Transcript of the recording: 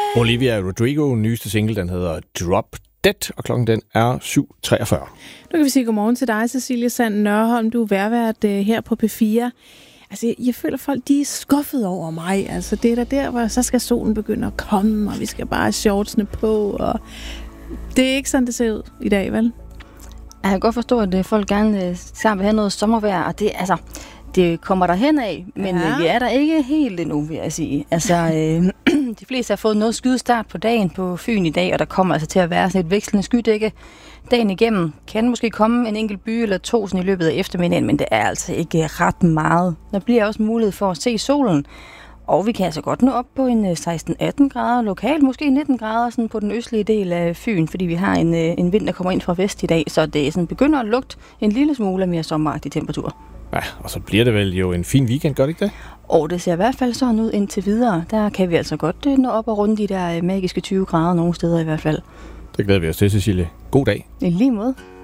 Olivia Rodrigo, nyeste single, den hedder Drop Dead, og klokken den er 7.43. Nu kan vi sige godmorgen til dig, Cecilie Sand Nørholm. Du er værvært her på P4. Altså, jeg føler, at folk de er skuffet over mig. Altså, det er der, hvor så skal solen begynde at komme, og vi skal bare have shortsene på. Og det er ikke sådan, det ser ud i dag, vel? Jeg kan godt forstå, at folk gerne sammen vil have noget sommervejr, og det kommer der hen af, men vi er der ikke helt endnu, vil jeg sige. Altså, de fleste har fået noget skydestart på dagen på Fyn i dag, og der kommer altså til at være sådan et vekslende skydække dagen igennem. Kan måske komme en enkelt by eller to sådan i løbet af eftermiddagen, men det er altså ikke ret meget. Der bliver også mulighed for at se solen, og vi kan altså godt nå op på en 16-18 grader lokalt, måske 19 grader sådan på den østlige del af Fyn, fordi vi har en vind, der kommer ind fra vest i dag, så det sådan begynder at lugte en lille smule mere sommeragtig temperatur. Ja, og så bliver det vel jo en fin weekend, gør det ikke det? Og det ser i hvert fald sådan ud indtil videre. Der kan vi altså godt nå op og runde de der magiske 20 grader nogle steder i hvert fald. Det glæder vi os til, Cecilie. God dag. I lige måde.